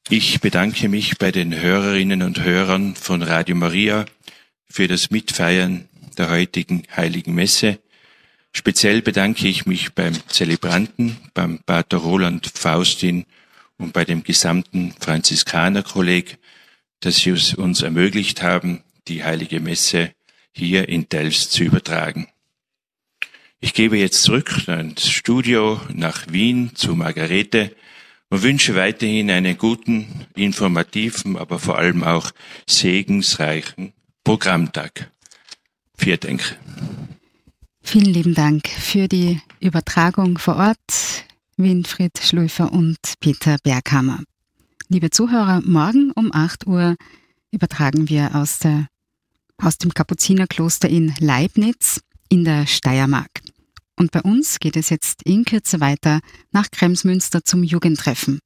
Ich bedanke mich bei den Hörerinnen und Hörern von Radio Maria für das Mitfeiern der heutigen Heiligen Messe. Speziell bedanke ich mich beim Zelebranten, beim Pater Roland Faustin und bei dem gesamten Franziskanerkolleg, dass sie es uns ermöglicht haben, die Heilige Messe hier in Delfs zu übertragen. Ich gebe jetzt zurück ins Studio nach Wien zu Margarete und wünsche weiterhin einen guten, informativen, aber vor allem auch segensreichen Programmtag. Vielen Dank. Vielen lieben Dank für die Übertragung vor Ort, Winfried Schlöfer und Peter Berghammer. Liebe Zuhörer, morgen um 8 Uhr übertragen wir aus dem Kapuzinerkloster in Leibnitz in der Steiermark. Und bei uns geht es jetzt in Kürze weiter nach Kremsmünster zum Jugendtreffen.